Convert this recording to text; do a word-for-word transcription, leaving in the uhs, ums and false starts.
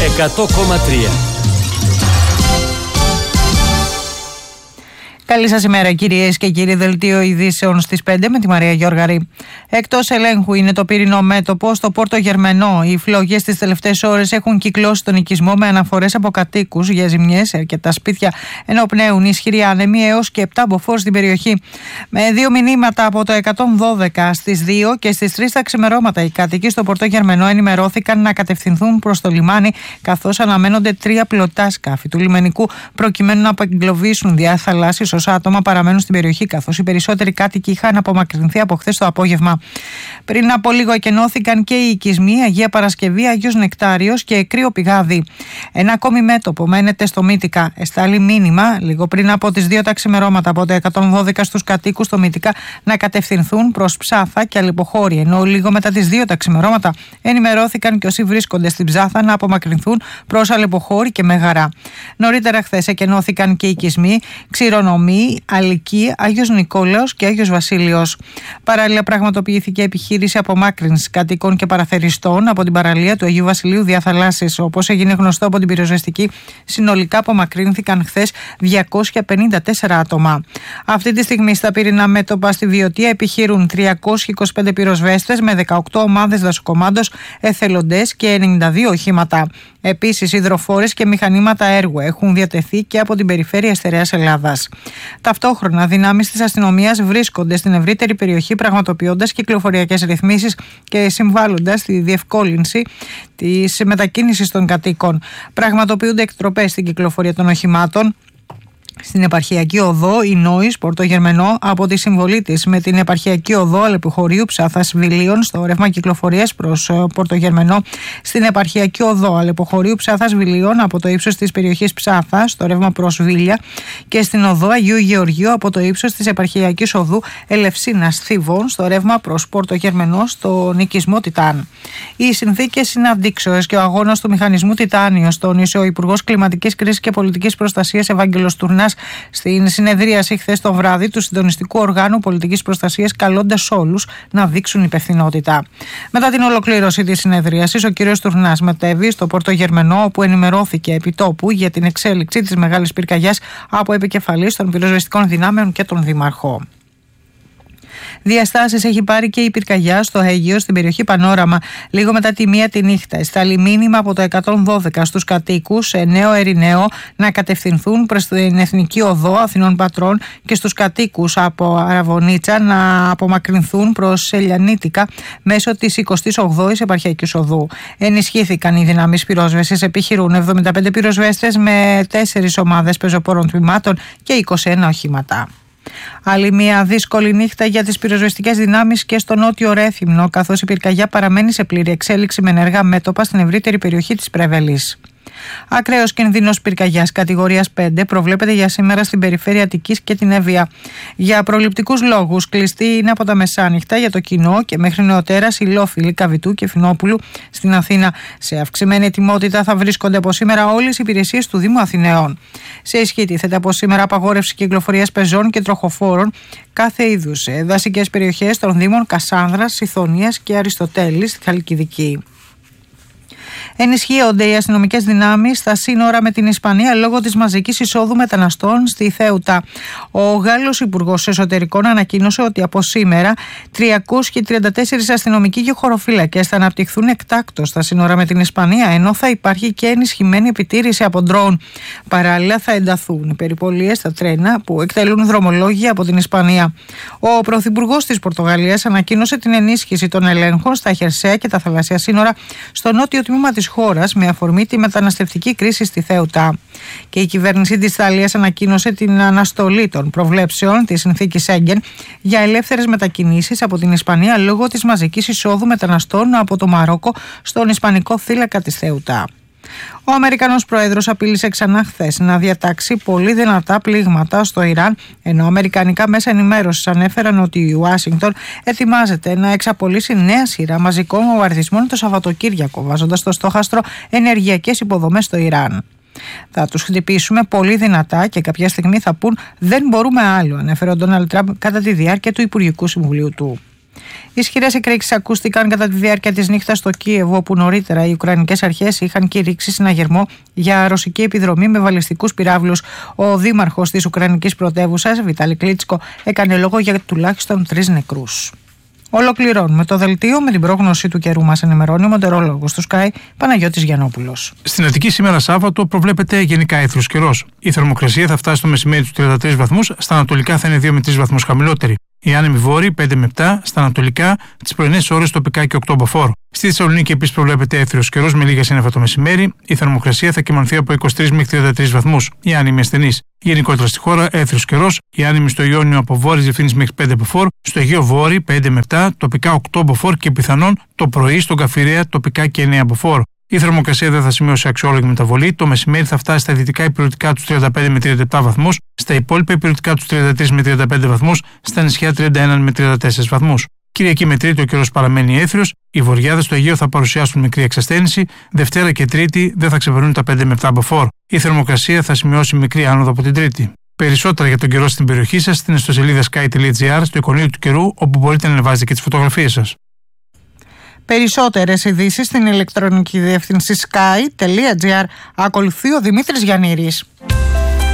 εκατό κόμμα τρία. Καλή σας ημέρα, κυρίες και κύριοι. Δελτίο ειδήσεων στις πέντε με τη Μαρία Γιώργαρη. Εκτός ελέγχου είναι το πύρινο μέτωπο στο Πόρτο Γερμενό. Οι φλόγες τις τελευταίες ώρες έχουν κυκλώσει τον οικισμό με αναφορές από κατοίκους για ζημιές σε αρκετά σπίτια, ενώ πνέουν ισχυροί άνεμοι έως και επτά μποφόρ στην περιοχή. Με δύο μηνύματα από το εκατόν δώδεκα στις δύο και στις τρεις τα ξημερώματα, οι κάτοικοι στο Πόρτο Γερμενό ενημερώθηκαν να κατευθυνθούν προς το λιμάνι, καθώς αναμένονται τρία πλωτά σκάφη του λιμενικού προκειμένου να απεγκλωβίσουν διαθαλάσσιες. Όσα άτομα παραμένουν στην περιοχή, καθώς οι περισσότεροι κάτοικοι είχαν απομακρυνθεί από χθες το απόγευμα. Πριν από λίγο εκενώθηκαν και οι οικισμοί Αγία Παρασκευή, Άγιος Νεκτάριος και Κρύο Πηγάδι. Ένα ακόμη μέτωπο μένεται στο Μύτικα. Εστάλει μήνυμα λίγο πριν από τις δύο τα ξημερώματα από το εκατόν δώδεκα στους κατοίκους στο Μύτικα να κατευθυνθούν προς Ψάθα και Αλεποχώρη, ενώ λίγο μετά τις δύο τα ξημερώματα ενημερώθηκαν και όσοι βρίσκονται στην Ψάθα να απομακρυνθούν προς Αλεποχώρη και Μέγαρα. Νωρίτερα χθες εκενώθηκαν και οι οικισμοί Ξηρονομοί, Αλική, Άγιος Νικόλαος και Άγιος Βασίλειος. Παράλληλα, πραγματοποιήθηκε επιχείρηση απομάκρυνσης κατοικών και παραθεριστών από την παραλία του Αγίου Βασιλείου Διαθαλάσσης. Όπως έγινε γνωστό από την πυροσβεστική, συνολικά απομακρύνθηκαν χθες διακόσια πενήντα τέσσερα άτομα. Αυτή τη στιγμή στα πυρηνά μέτωπα στη Βιωτία επιχειρούν τριακόσιοι είκοσι πέντε πυροσβέστες με δεκαοκτώ ομάδες δασοκομάντος, εθελοντές και ενενήντα δύο οχήματα. Επίσης, υδροφόρες και μηχανήματα έργου έχουν διατεθεί και από την περιφέρεια Στερεάς Ελλάδας. Ταυτόχρονα, δυνάμεις της αστυνομίας βρίσκονται στην ευρύτερη περιοχή, πραγματοποιώντας κυκλοφοριακές ρυθμίσεις και συμβάλλοντας στη διευκόλυνση της μετακίνησης των κατοίκων. Πραγματοποιούνται εκτροπές στην κυκλοφορία των οχημάτων. Στην επαρχιακή οδό η Νόης Πόρτο Γερμενό από τη συμβολή της με την επαρχιακή οδό Αλεποχωρίου Ψάθας Βιλίων στο ρεύμα κυκλοφορίας προς Πόρτο Γερμενό, στην επαρχιακή οδό Αλεποχωρίου Ψάθας Βιλίων από το ύψος της περιοχής Ψάθα στο ρεύμα προς Βίλια και στην οδό Αγίου Γεωργίου από το ύψος της επαρχιακής οδού Ελευσίνας Θήβων στο ρεύμα προς Πόρτο Γερμενό στον οικισμό Τιτάν. Οι συνθήκες είναι αντίξωες και ο αγώνας του μηχανισμού Τιτάνιος, τόνισε ο Υπουργός Κλιματικής Κρίσης και Πολιτικής Προστασίας Ευάγγελος Τουρνάς στην συνεδρίαση χθες το βράδυ του Συντονιστικού Οργάνου Πολιτικής Προστασίας, καλώντας όλους να δείξουν υπευθυνότητα. Μετά την ολοκλήρωση της συνεδρίασης, ο κ. Τουρνάς μετέβη στο Πόρτο Γερμενό, όπου ενημερώθηκε επιτόπου για την εξέλιξη της μεγάλης πυρκαγιάς από επικεφαλής των πυροσβεστικών δυνάμεων και τον Δήμαρχο. Διαστάσεις έχει πάρει και η πυρκαγιά στο Αίγυο στην περιοχή Πανόραμα λίγο μετά τη μία τη νύχτα. Εστάλει μήνυμα από το εκατόν δώδεκα στους κατοίκους σε Νέο Ερηναίο να κατευθυνθούν προς την Εθνική Οδό Αθηνών Πατρών και στους κατοίκους από Αραβωνίτσα να απομακρυνθούν προς Ελιανίτικα μέσω της εικοστής όγδοης επαρχιακής οδού. Ενισχύθηκαν οι δυνάμεις πυρόσβεσης, επιχειρούν εβδομήντα πέντε πυροσβέστες με τέσσερις ομάδες πεζοπόρων τμήματων και είκοσι ένα οχήματα. Άλλη μια δύσκολη νύχτα για τις πυροσβεστικές δυνάμεις και στο νότιο Ρέθυμνο, καθώς η πυρκαγιά παραμένει σε πλήρη εξέλιξη με ενεργά μέτωπα στην ευρύτερη περιοχή της Πρέβελης. Ακραίος κινδύνος πυρκαγιάς κατηγορίας πέντε προβλέπεται για σήμερα στην περιφέρεια Αττικής και την Εύβοια. Για προληπτικούς λόγους, κλειστή είναι από τα μεσάνυχτα για το κοινό και μέχρι νεοτέρας Ηλόφιλη, Καβιτού και Φινόπουλου στην Αθήνα. Σε αυξημένη ετοιμότητα θα βρίσκονται από σήμερα όλες οι υπηρεσίες του Δήμου Αθηναίων. Σε ισχύ τίθεται από σήμερα απαγόρευση κυκλοφορίας πεζών και τροχοφόρων κάθε είδους σε δασικές περιοχές των Δήμων Κασάνδρας, Σιθωνίας και Αριστοτέλης στη Χαλκιδική. Ενισχύονται οι αστυνομικές δυνάμεις στα σύνορα με την Ισπανία λόγω της μαζικής εισόδου μεταναστών στη Θέουτα. Ο Γάλλος Υπουργός Εσωτερικών ανακοίνωσε ότι από σήμερα τριακόσιοι τριάντα τέσσερις αστυνομικοί και χωροφύλακες θα αναπτυχθούν εκτάκτως στα σύνορα με την Ισπανία, ενώ θα υπάρχει και ενισχυμένη επιτήρηση από ντρόουν. Παράλληλα, θα ενταθούν οι περιπολίες στα τρένα που εκτελούν δρομολόγια από την Ισπανία. Ο Πρωθυπουργός της Πορτογαλίας ανακοίνωσε την ενίσχυση των ελέγχων στα χερσαία και τα θαλασσιά σύνορα στο νότιο τμήμα της χώρας με αφορμή τη μεταναστευτική κρίση στη Θέουτα. Και η κυβέρνηση της Ιταλίας ανακοίνωσε την αναστολή των προβλέψεων της συνθήκης Σέγγεν για ελεύθερες μετακινήσεις από την Ισπανία λόγω της μαζικής εισόδου μεταναστών από το Μαρόκο στον Ισπανικό θύλακα της Θέουτα. Ο Αμερικανός Πρόεδρος απείλησε ξανά χθες να διατάξει πολύ δυνατά πλήγματα στο Ιράν, ενώ αμερικανικά μέσα ενημέρωσης ανέφεραν ότι η Ουάσιγκτον ετοιμάζεται να εξαπολύσει νέα σειρά μαζικών βομβαρδισμών το Σαββατοκύριακο, βάζοντας στο στόχαστρο ενεργειακές υποδομές στο Ιράν. Θα τους χτυπήσουμε πολύ δυνατά και κάποια στιγμή θα πούν «δεν μπορούμε άλλο», ανέφερε ο Ντόναλντ Τραμπ κατά τη διάρκεια του Υπουργικού Συμβουλίου του. Ισχυρές εκρήξεις ακούστηκαν κατά τη διάρκεια της νύχτας στο Κίεβο, όπου νωρίτερα οι Ουκρανικές αρχές είχαν κηρύξει συναγερμό για ρωσική επιδρομή με βαλιστικούς πυράβλους. Ο δήμαρχος της Ουκρανικής πρωτεύουσας, Βιτάλη Κλίτσκο, έκανε λόγο για τουλάχιστον τρεις νεκρούς. Ολοκληρώνουμε το δελτίο με την πρόγνωση του καιρού. Μας ενημερώνει ο μετεωρόλογος του Sky, Παναγιώτης Γιαννόπουλος. Στην Αττική σήμερα Σάββατο προβλέπεται γενικά ήθριος καιρός. Η θερμοκρασία θα φτάσει στο μεσημέρι τους τριάντα τρεις βαθμούς, στα ανατολικά θα είναι δύο με τρεις βαθμούς χαμηλότερη. Οι άνεμοι βόρειοι πέντε με επτά, στα ανατολικά τις πρωινές ώρες τοπικά και οκτώ μποφόρ. Στη Θεσσαλονίκη επίσης προβλέπεται έθριος καιρός με λίγα σύννεφα το μεσημέρι. Η θερμοκρασία θα κυμανθεί από είκοσι τρεις μέχρι τριάντα τρεις βαθμούς. Οι άνεμοι ασθενείς. Γενικότερα στη χώρα έθριος καιρός. Οι άνεμοι στο Ιόνιο από βόρειες διευθύνσεις μέχρι πέντε μποφόρ. Στο Αιγαίο βόρειοι πέντε με επτά, τοπικά οκτώ μποφόρ και πιθανόν το πρωί στον Καφιρέα τοπικά και εννέα μποφόρ. Η θερμοκρασία δεν θα σημειώσει αξιόλογη μεταβολή. Το μεσημέρι θα φτάσει στα δυτικά υπηρετικά του τριάντα πέντε με τριάντα επτά βαθμούς, στα υπόλοιπα υπηρετικά του τριάντα τρεις με τριάντα πέντε βαθμούς, στα νησιά τριάντα ένα με τριάντα τέσσερα βαθμούς. Κυριακή με Τρίτη ο καιρός παραμένει έθριος, οι βορειάδες στο Αιγαίο θα παρουσιάσουν μικρή εξασθένηση, Δευτέρα και Τρίτη δεν θα ξεπερνούν τα πέντε με επτά μποφόρ. Η θερμοκρασία θα σημειώσει μικρή άνοδο από την Τρίτη. Περισσότερα για τον καιρό στην περιοχή σας στην ιστοσελίδα sky τελεία gr, στο εικονίδιο του καιρού, όπου μπορείτε να ανεβάζετε και τις φωτογραφίες σας. Περισσότερες ειδήσεις στην ηλεκτρονική διεύθυνση sky τελεία gr. Ακολουθεί ο Δημήτρης Γιαννήρης.